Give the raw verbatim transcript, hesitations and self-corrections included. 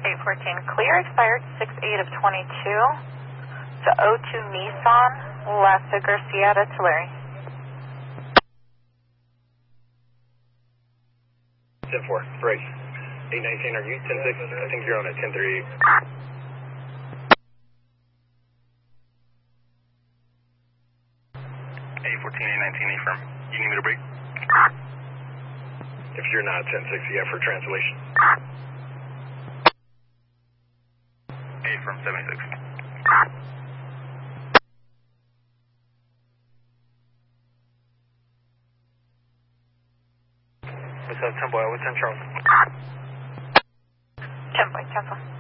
eight fourteen, clear expired six eight of twenty-two to O two Nissan, Lassa Garcia to Tulare. ten four, break. eight nineteen, are you ten six? I think you're on at ten thirty-eight. eight fourteen, eight nineteen, affirm. You need me to break? If you're not ten six, yeah, for translation. eight from seventy-six. What's up, ten boy? What's ten Charles? ten point, ten four.